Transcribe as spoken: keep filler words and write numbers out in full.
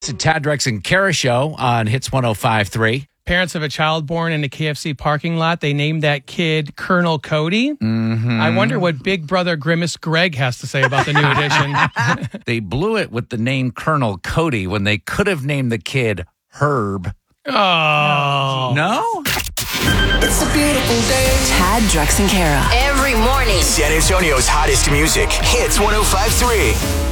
It's a Tad Drex and Kara show on Hits one oh five point three. Parents of a child born in a K F C parking lot, they named that kid Colonel Cody. Mm-hmm. I wonder what Big Brother Grimace Greg has to say about the new edition. They blew it with the name Colonel Cody when they could have named the kid Herb. Oh. No? It's a beautiful day. Tad, Drex, and Kara. Every morning. San Antonio's hottest music. Hits one oh five point three.